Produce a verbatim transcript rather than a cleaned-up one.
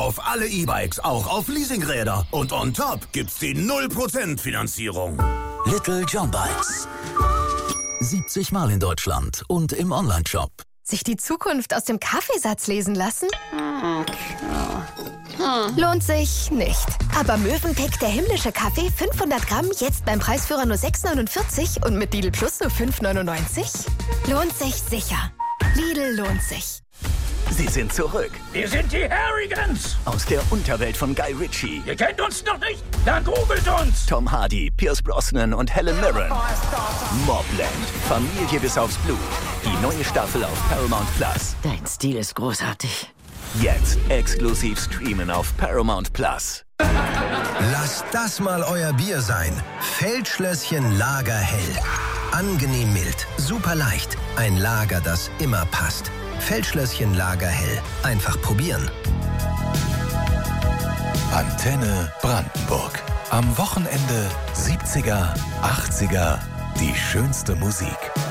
Auf alle E-Bikes, auch auf Leasingräder. Und on top gibt's die null Prozent Finanzierung. Little John Bikes. siebzig Mal in Deutschland und im Onlineshop. Sich die Zukunft aus dem Kaffeesatz lesen lassen? Lohnt sich nicht. Aber Mövenpick, der himmlische Kaffee, fünfhundert Gramm, jetzt beim Preisführer nur sechs neunundvierzig und mit Lidl Plus nur fünf neunundneunzig? Lohnt sich sicher. Lidl lohnt sich. Sie sind zurück. Wir sind die Harrigans. Aus der Unterwelt von Guy Ritchie. Ihr kennt uns noch nicht? Dann googelt uns. Tom Hardy, Pierce Brosnan und Helen Mirren. Mobland. Familie bis aufs Blut. Die neue Staffel auf Paramount Plus. Dein Stil ist großartig. Jetzt exklusiv streamen auf Paramount Plus. Lasst das mal euer Bier sein. Feldschlösschen Lagerhell. Angenehm mild, super leicht. Ein Lager, das immer passt. Feldschlösschen Lagerhell. Einfach probieren. Antenne Brandenburg. Am Wochenende siebziger, achtziger, die schönste Musik.